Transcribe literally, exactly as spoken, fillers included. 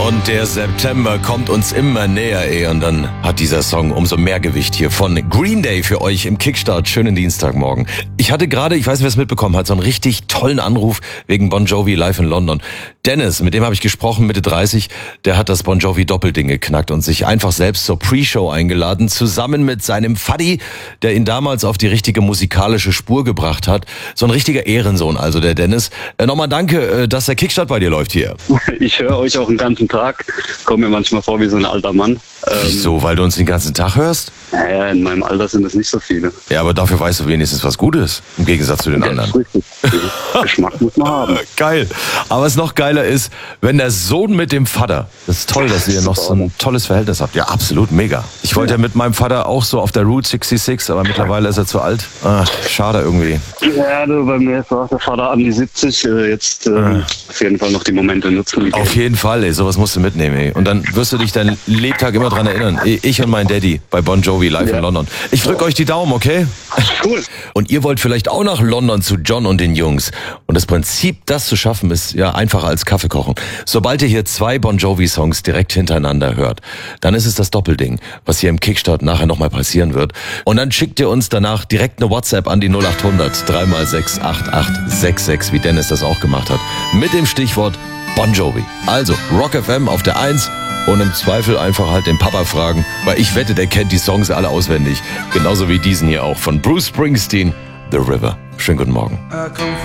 Und der September kommt uns immer näher, ey. Und dann hat dieser Song umso mehr Gewicht hier von Green Day für euch im Kickstart. Schönen Dienstagmorgen. Ich hatte gerade, ich weiß nicht, wer es mitbekommen hat, so einen richtig tollen Anruf wegen Bon Jovi live in London. Dennis, mit dem habe ich gesprochen, Mitte dreißig, der hat das Bon Jovi Doppelding geknackt und sich einfach selbst zur Pre-Show eingeladen, zusammen mit seinem Vati, der ihn damals auf die richtige musikalische Spur gebracht hat. So ein richtiger Ehrensohn, also der Dennis. Äh, nochmal danke, äh, dass der Kickstart bei dir läuft hier. Ich höre euch auch den ganzen Tag, komme mir manchmal vor wie so ein alter Mann. Ähm, Wieso, weil du uns den ganzen Tag hörst? Naja, in meinem Alter sind es nicht so viele. Ja, aber dafür weißt du wenigstens, was gut ist, im Gegensatz zu den Ja, anderen. ist richtig. Geschmack muss man haben. Geil. Aber was noch geiler ist, wenn der Sohn mit dem Vater, das ist toll, dass ihr noch so ein tolles Verhältnis habt. Ja, absolut, mega. Ich wollte ja mit meinem Vater auch so auf der Route sechsundsechzig, aber mittlerweile ist er zu alt. Ach, schade irgendwie. Ja, du, bei mir ist auch der Vater an die siebzig. Äh, jetzt äh, Ja. auf jeden Fall noch die Momente nutzen. Auf jeden Fall, ey, sowas musst du mitnehmen, ey. Und dann wirst du dich dein Lebtag immer dran erinnern. Ich und mein Daddy bei Bon Jovi live Ja. in London. Ich drück euch die Daumen, okay? Cool. Und ihr wollt vielleicht auch nach London zu John und den Jungs. Und das Prinzip, das zu schaffen, ist ja einfacher als Kaffee kochen. Sobald ihr hier zwei Bon Jovi-Songs direkt hintereinander hört, dann ist es das Doppelding, was hier im Kickstart nachher nochmal passieren wird. Und dann schickt ihr uns danach direkt eine WhatsApp an die null acht hundert drei mal sechs acht acht sechs sechs, wie Dennis das auch gemacht hat, mit dem Stichwort Bon Jovi. Also Rock F M auf der eins und im Zweifel einfach halt den Papa fragen, weil ich wette, der kennt die Songs alle auswendig. Genauso wie diesen hier auch von Bruce Springsteen, The River. Schönen guten Morgen.